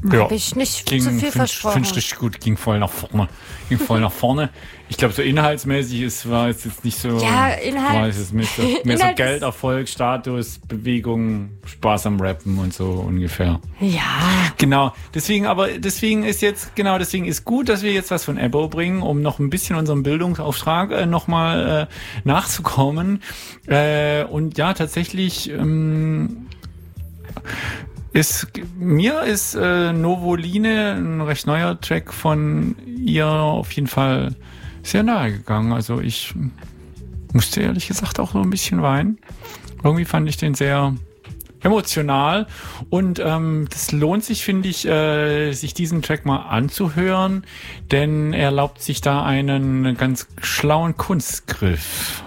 Habe ich nicht zu viel versprochen. Finde ich richtig gut, ging voll nach vorne. Ich glaube, so inhaltsmäßig war es jetzt nicht so. Ja, Inhalt. Mehr so Geld, Erfolg, Status, Bewegung, Spaß am Rappen und so ungefähr. Ja. Genau. Deswegen ist gut, dass wir jetzt was von Ebbo bringen, um noch ein bisschen unserem Bildungsauftrag nochmal nachzukommen. Und ja, tatsächlich, mir ist Novoline, ein recht neuer Track von ihr, auf jeden Fall sehr nahe gegangen. Also ich musste ehrlich gesagt auch so ein bisschen weinen. Irgendwie fand ich den sehr emotional und das lohnt sich, finde ich, sich diesen Track mal anzuhören, denn er erlaubt sich da einen ganz schlauen Kunstgriff.